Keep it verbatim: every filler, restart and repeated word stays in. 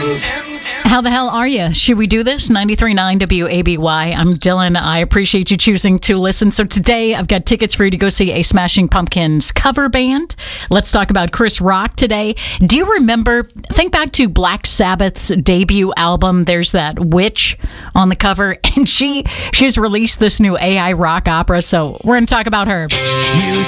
How the hell are you? Should we do this? ninety-three point nine W A B Y. I'm Dylan. I appreciate you choosing to listen. So today I've got tickets for you to go see a Smashing Pumpkins cover band. Let's talk about Chris Rock today. Do you remember, think back to Black Sabbath's debut album. There's that witch on the cover, and she she's released this new A I rock opera. So we're going to talk about her. You